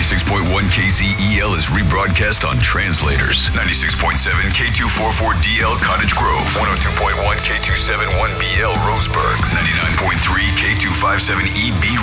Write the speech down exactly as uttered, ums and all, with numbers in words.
ninety-six point one K Z E L is rebroadcast on Translators. ninety-six point seven K two forty-four D L Cottage Grove. one oh two point one K two seventy-one B L Roseburg. ninety-nine point three K two fifty-seven E B